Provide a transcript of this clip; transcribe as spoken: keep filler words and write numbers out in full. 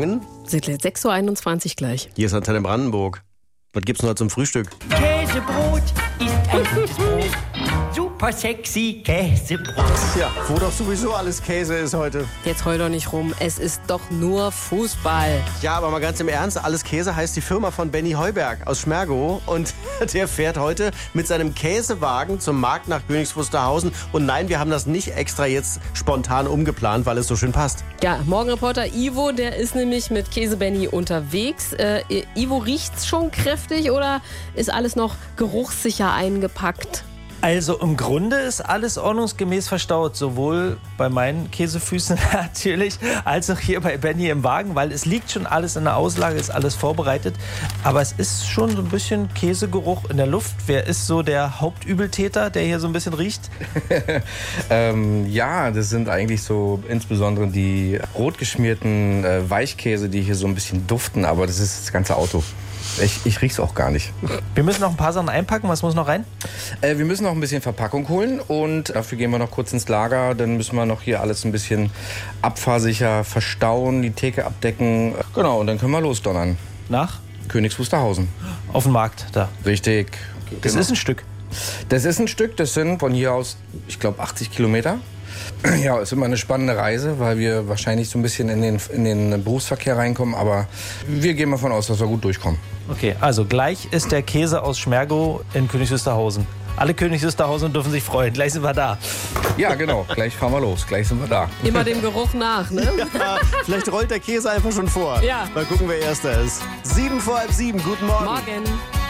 Morgen. sechs Uhr einundzwanzig gleich. Hier ist Antenne Brandenburg. Was gibt's noch zum Frühstück? Käsebrot ist ein gutes Brot. Super sexy Käsebrot. Ja, wo doch sowieso alles Käse ist heute. Jetzt heul doch nicht rum, es ist doch nur Fußball. Ja, aber mal ganz im Ernst, alles Käse heißt die Firma von Benny Heuberg aus Schmergow. Und der fährt heute mit seinem Käsewagen zum Markt nach Königs Wusterhausen. Und nein, wir haben das nicht extra jetzt spontan umgeplant, weil es so schön passt. Ja, Morgenreporter Ivo, der ist nämlich mit Käse Benny unterwegs. Äh, Ivo, riecht's schon kräftig oder ist alles noch geruchssicher eingepackt? Also im Grunde ist alles ordnungsgemäß verstaut, sowohl bei meinen Käsefüßen natürlich, als auch hier bei Benny im Wagen, weil es liegt schon alles in der Auslage, ist alles vorbereitet. Aber es ist schon so ein bisschen Käsegeruch in der Luft. Wer ist so der Hauptübeltäter, der hier so ein bisschen riecht? ähm, ja, das sind eigentlich so insbesondere die rotgeschmierten äh, Weichkäse, die hier so ein bisschen duften, aber das ist das ganze Auto. Ich, ich riech's auch gar nicht. Wir müssen noch ein paar Sachen einpacken. Was muss noch rein? Äh, wir müssen noch ein bisschen Verpackung holen und dafür gehen wir noch kurz ins Lager. Dann müssen wir noch hier alles ein bisschen abfahrsicher verstauen, die Theke abdecken. Genau, und dann können wir losdonnern. Nach? Königs Wusterhausen. Auf dem Markt, da. Richtig. Das Genau. ist ein Stück. Das ist ein Stück, das sind von hier aus, ich glaube, achtzig Kilometer. Ja, ist immer eine spannende Reise, weil wir wahrscheinlich so ein bisschen in den, in den Berufsverkehr reinkommen. Aber wir gehen mal davon aus, dass wir gut durchkommen. Okay, also gleich ist der Käse aus Schmergow in Königs Wusterhausen. Alle Königs Wusterhausen dürfen sich freuen. Gleich sind wir da. Ja, genau. Gleich fahren wir los. Gleich sind wir da. Immer dem Geruch nach, ne? Ja, vielleicht rollt der Käse einfach schon vor. Ja. Mal gucken, wer Erster ist. Sieben vor halb sieben. Guten Morgen. Morgen.